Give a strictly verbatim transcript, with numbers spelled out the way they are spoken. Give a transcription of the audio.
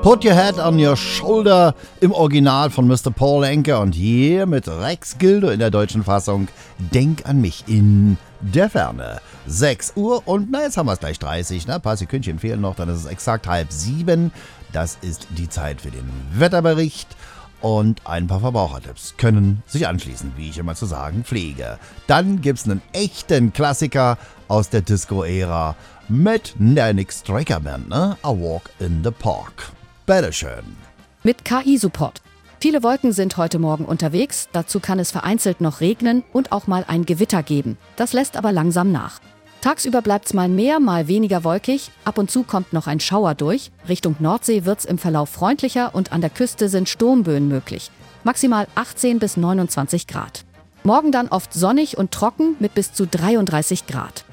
Put Your Head on Your Shoulder im Original von Mister Paul Anka und hier mit Rex Gildo in der deutschen Fassung Denk an mich in der Ferne. sechs Uhr und na jetzt haben wir es gleich dreißig, ne? Ein paar Sekündchen fehlen noch, dann ist es exakt halb sieben. Das ist die Zeit für den Wetterbericht und ein paar Verbrauchertipps können sich anschließen, wie ich immer zu sagen pflege. Dann gibt's einen echten Klassiker aus der Disco-Ära mit der Nick Striker Band, ne? A Walk in the Park. Bitteschön. Mit K I-Support. Viele Wolken sind heute Morgen unterwegs, dazu kann es vereinzelt noch regnen und auch mal ein Gewitter geben. Das lässt aber langsam nach. Tagsüber bleibt's mal mehr, mal weniger wolkig, ab und zu kommt noch ein Schauer durch. Richtung Nordsee wird's im Verlauf freundlicher und an der Küste sind Sturmböen möglich. Maximal achtzehn bis neunundzwanzig Grad. Morgen dann oft sonnig und trocken mit bis zu dreiunddreißig Grad.